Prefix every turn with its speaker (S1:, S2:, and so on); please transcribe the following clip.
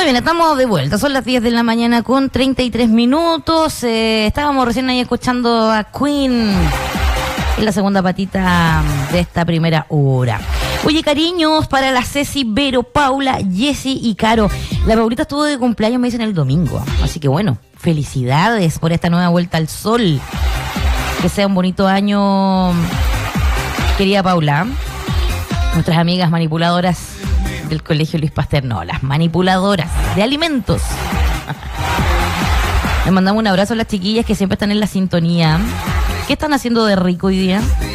S1: Muy bien, estamos de vuelta. Son las 10 de la mañana con 33 minutos. Estábamos recién ahí escuchando a Queen en la segunda patita de esta primera hora. Oye, cariños para la Ceci, Vero, Paula, Jessy y Caro. La Paulita estuvo de cumpleaños, me dicen, el domingo. Así que bueno, felicidades por esta nueva vuelta al sol. Que sea un bonito año, querida Paula. Nuestras amigas manipuladoras del Colegio Luis Pasteur, no, las manipuladoras de alimentos. Les mandamos un abrazo a las chiquillas que siempre están en la sintonía. ¿Qué están haciendo de rico hoy día?